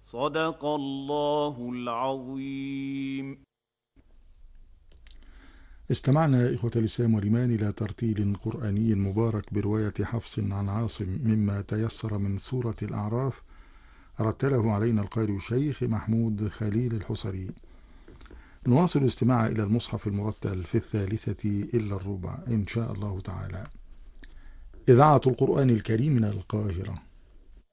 صدق الله العظيم. استمعنا إخوة الإسلام والإيمان إلى ترتيل قرآني مبارك برواية حفص عن عاصم مما تيسر من سورة الأعراف، رتله علينا القارئ الشيخ محمود خليل الحصري. نواصل الاستماع إلى المصحف المرتل في 3:03 إن شاء الله تعالى. إذاعة القرآن الكريم من القاهرة.